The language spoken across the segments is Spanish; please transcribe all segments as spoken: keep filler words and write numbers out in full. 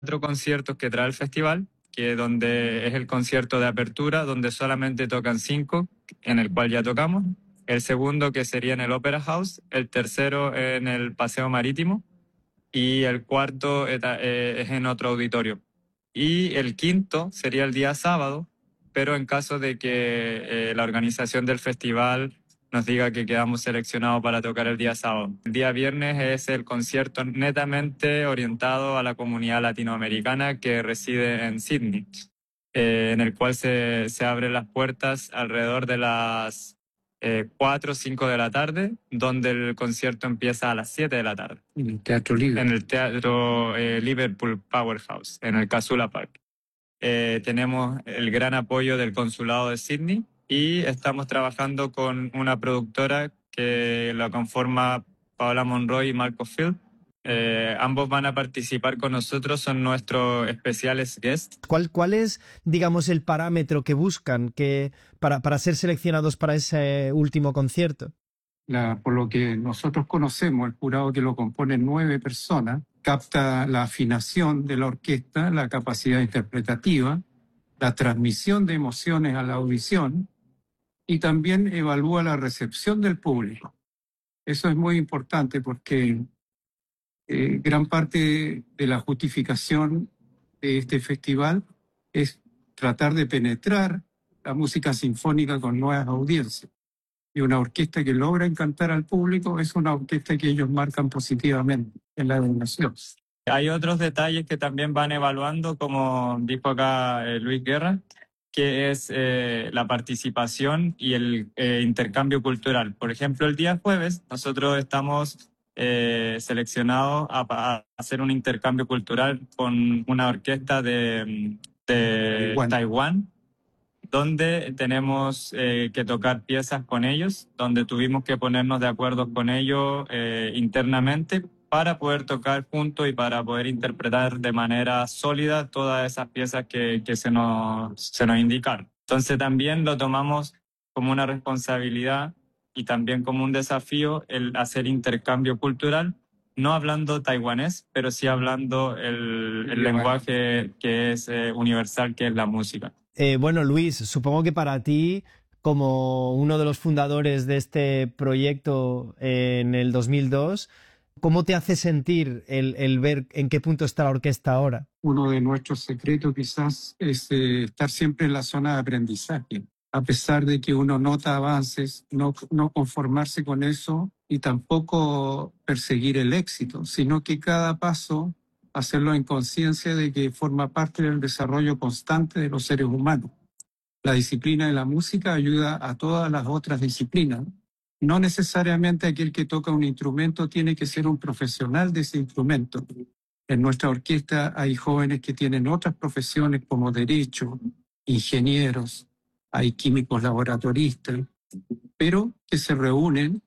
cuatro conciertos que trae el festival, que donde es el concierto de apertura, donde solamente tocan cinco, en el cual ya tocamos. El segundo, que sería en el Opera House. El tercero en el Paseo Marítimo. Y el cuarto es en otro auditorio. Y el quinto sería el día sábado, pero en caso de que eh, la organización del festival nos diga que quedamos seleccionados para tocar el día sábado. El día viernes es el concierto netamente orientado a la comunidad latinoamericana que reside en Sydney, eh, en el cual se, se abren las puertas alrededor de las eh, cuatro o cinco de la tarde, donde el concierto empieza a las siete de la tarde. En el Teatro Liverpool. En el Teatro eh, Liverpool Powerhouse, en el Casula Park. Eh, tenemos el gran apoyo del Consulado de Sydney y estamos trabajando con una productora que la conforma Paola Monroy y Marco Field. Eh, ambos van a participar con nosotros, son nuestros especiales guests. ¿Cuál, cuál es, digamos, el parámetro que buscan que, para, para ser seleccionados para ese último concierto? La, por lo que nosotros conocemos, el jurado, que lo componen nueve personas, capta la afinación de la orquesta, la capacidad interpretativa, la transmisión de emociones a la audición y también evalúa la recepción del público. Eso es muy importante porque eh, gran parte de la justificación de este festival es tratar de penetrar la música sinfónica con nuevas audiencias. Y una orquesta que logra encantar al público es una orquesta que ellos marcan positivamente en la evaluación. Hay otros detalles que también van evaluando, como dijo acá eh, Luis Guerra, que es eh, la participación y el eh, intercambio cultural. Por ejemplo, el día jueves nosotros estamos eh, seleccionados a, a hacer un intercambio cultural con una orquesta de, de Taiwán. Taiwán, donde tenemos eh, que tocar piezas con ellos, donde tuvimos que ponernos de acuerdo con ellos eh, internamente para poder tocar juntos y para poder interpretar de manera sólida todas esas piezas que, que se nos, se nos indicaron. Entonces también lo tomamos como una responsabilidad y también como un desafío el hacer intercambio cultural, no hablando taiwanés, pero sí hablando el, el lenguaje que es eh, universal, que es la música. Eh, bueno, Luis, supongo que para ti, como uno de los fundadores de este proyecto eh, en el dos mil dos, ¿cómo te hace sentir el, el ver en qué punto está la orquesta ahora? Uno de nuestros secretos quizás es eh, estar siempre en la zona de aprendizaje. A pesar de que uno nota avances, no, no conformarse con eso y tampoco perseguir el éxito, sino que cada paso hacerlo en conciencia de que forma parte del desarrollo constante de los seres humanos. La disciplina de la música ayuda a todas las otras disciplinas. No necesariamente aquel que toca un instrumento tiene que ser un profesional de ese instrumento. En nuestra orquesta hay jóvenes que tienen otras profesiones como derecho, ingenieros, hay químicos laboratoristas, pero que se reúnen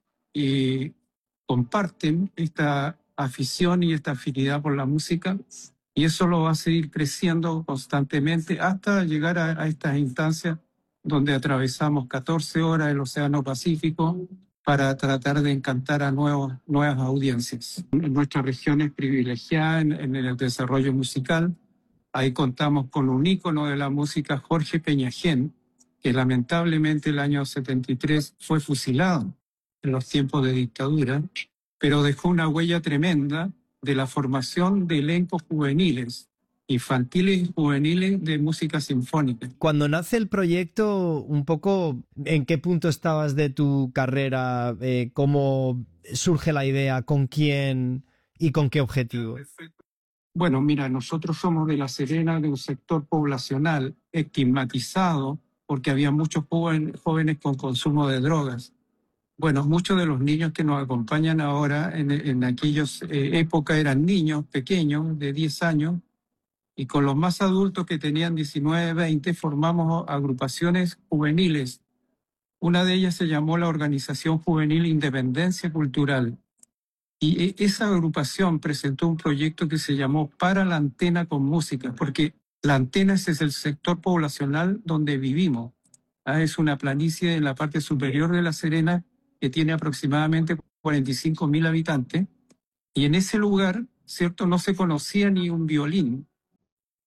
y comparten esta afición y esta afinidad por la música, y eso lo va a seguir creciendo constantemente hasta llegar a, a estas instancias donde atravesamos catorce horas el Océano Pacífico para tratar de encantar a nuevos, nuevas audiencias. Nuestra región es privilegiada en, en el desarrollo musical. Ahí contamos con un ícono de la música, Jorge Peñajén, que lamentablemente el año setenta y tres fue fusilado en los tiempos de dictadura, pero dejó una huella tremenda de la formación de elencos juveniles, infantiles y juveniles de música sinfónica. Cuando nace el proyecto, un poco, ¿en qué punto estabas de tu carrera? Eh, ¿Cómo surge la idea? ¿Con quién? ¿Y con qué objetivo? Bueno, mira, nosotros somos de La Serena, de un sector poblacional estigmatizado porque había muchos jóvenes, jóvenes con consumo de drogas. Bueno, muchos de los niños que nos acompañan ahora, en, en aquellas eh, épocas eran niños pequeños de diez años, y con los más adultos que tenían diecinueve, veinte formamos agrupaciones juveniles. Una de ellas se llamó la Organización Juvenil Independencia Cultural. Y esa agrupación presentó un proyecto que se llamó Para la Antena con Música, porque la antena ese es el sector poblacional donde vivimos. Ah, es una planicie en la parte superior de La Serena que tiene aproximadamente cuarenta y cinco mil habitantes. Y en ese lugar, ¿cierto?, no se conocía ni un violín.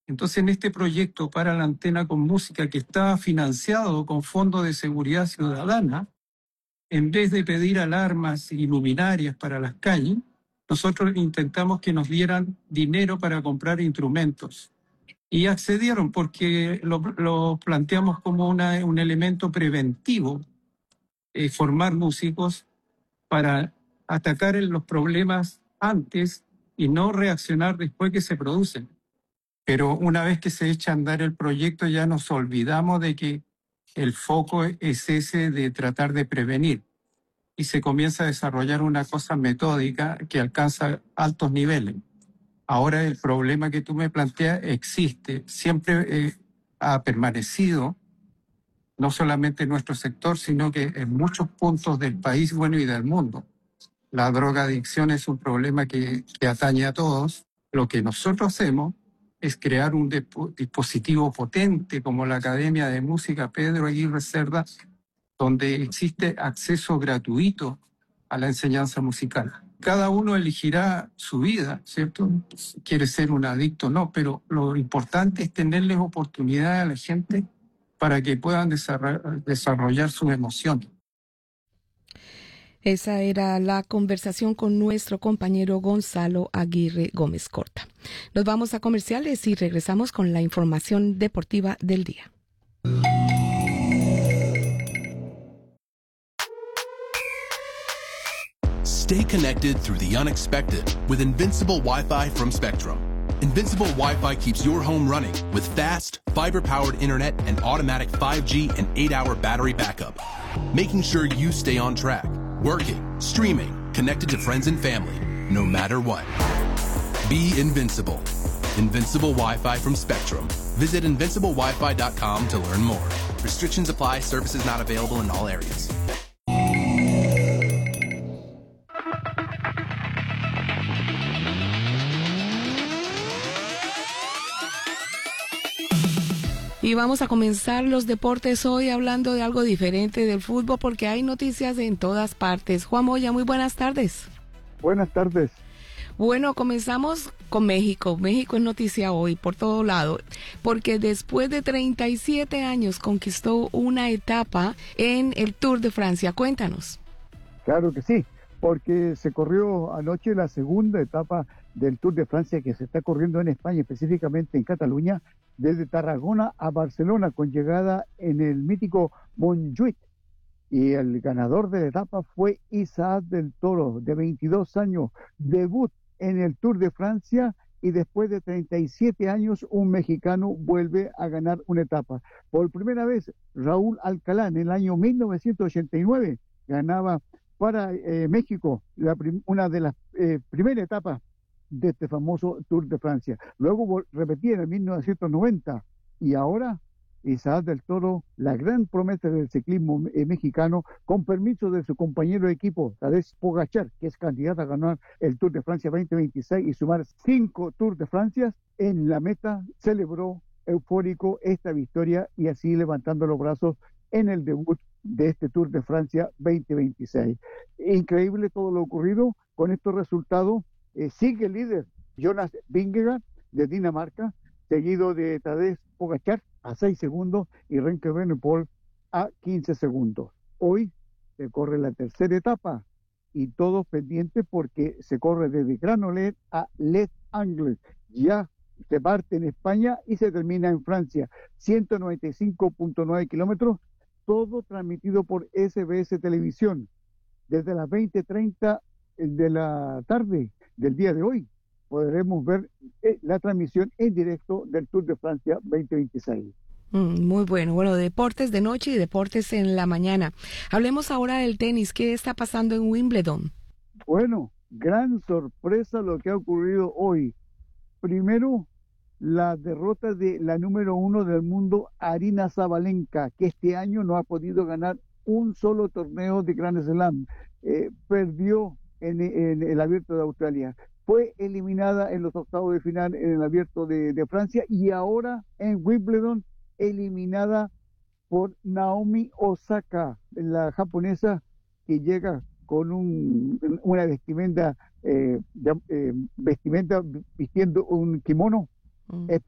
Entonces, en este proyecto para la antena con música que estaba financiado con Fondo de Seguridad Ciudadana, en vez de pedir alarmas y luminarias para las calles, nosotros intentamos que nos dieran dinero para comprar instrumentos. Y accedieron porque lo, lo planteamos como una, un elemento preventivo, eh, formar músicos para atacar los problemas antes y no reaccionar después que se producen. Pero una vez que se echa a andar el proyecto ya nos olvidamos de que el foco es ese de tratar de prevenir y se comienza a desarrollar una cosa metódica que alcanza altos niveles. Ahora el problema que tú me planteas existe, siempre eh, ha permanecido, no solamente en nuestro sector, sino que en muchos puntos del país, bueno, y del mundo. La drogadicción es un problema que, que atañe a todos. Lo que nosotros hacemos es crear un depo- dispositivo potente como la Academia de Música Pedro Aguirre Cerda, donde existe acceso gratuito a la enseñanza musical. Cada uno elegirá su vida, ¿cierto? Si quiere ser un adicto o no, pero lo importante es tenerles oportunidad a la gente para que puedan desarrollar, desarrollar sus emociones. Esa era la conversación con nuestro compañero Gonzalo Aguirre Gómez Corta. Nos vamos a comerciales y regresamos con la información deportiva del día. Stay connected through the unexpected with Invincible Wi-Fi from Spectrum. Invincible Wi-Fi keeps your home running with fast, fiber-powered internet and automatic five G and eight hour battery backup, making sure you stay on track, working, streaming, connected to friends and family, no matter what. Be invincible. Invincible Wi-Fi from Spectrum. Visit invincible wi fi dot com to learn more. Restrictions apply. Services not available in all areas. Y vamos a comenzar los deportes hoy hablando de algo diferente del fútbol porque hay noticias en todas partes. Juan Moya, muy buenas tardes. Buenas tardes. Bueno, comenzamos con México. México es noticia hoy por todo lado, porque después de treinta y siete años conquistó una etapa en el Tour de Francia. Cuéntanos. Claro que sí, porque se corrió anoche la segunda etapa del Tour de Francia que se está corriendo en España, específicamente en Cataluña, desde Tarragona a Barcelona, con llegada en el mítico Montjuïc. Y el ganador de la etapa fue Isaac del Toro, de veintidós años, debut en el Tour de Francia, y después de treinta y siete años un mexicano vuelve a ganar una etapa. Por primera vez, Raúl Alcalá, en el año mil novecientos ochenta y nueve, ganaba para eh, México la prim- una de las eh, primeras etapas de este famoso Tour de Francia. Luego repetía en el mil novecientos noventa, y ahora Isaac del Toro, la gran promesa del ciclismo eh, mexicano, con permiso de su compañero de equipo, Tadej Pogačar, que es candidato a ganar el Tour de Francia veinte veintiséis y sumar cinco Tour de Francia, en la meta celebró eufórico esta victoria y así levantando los brazos en el debut de este Tour de Francia veinte veintiséis. Increíble todo lo ocurrido con estos resultados. Eh, sigue el líder Jonas Vingegaard de Dinamarca, seguido de Tadej Pogačar a seis segundos y Remco Evenepoel a quince segundos. Hoy se corre la tercera etapa y todos pendientes porque se corre desde Granollers a Les Angles. Ya se parte en España y se termina en Francia. ciento noventa y cinco punto nueve kilómetros, todo transmitido por S B S Televisión. Desde las veinte treinta de la tarde del día de hoy podremos ver eh, la transmisión en directo del Tour de Francia veinte veintiséis. Mm, muy bueno. Bueno, deportes de noche y deportes en la mañana. Hablemos ahora del tenis. ¿Qué está pasando en Wimbledon? Bueno, gran sorpresa lo que ha ocurrido hoy. Primero, la derrota de la número uno del mundo, Aryna Sabalenka, que este año no ha podido ganar un solo torneo de Grand Slam. Eh, perdió en, en el Abierto de Australia. Fue eliminada en los octavos de final en el Abierto de, de Francia, y ahora en Wimbledon eliminada por Naomi Osaka, la japonesa, que llega con un, una vestimenta, eh, eh, vestimenta vistiendo un kimono. Mm.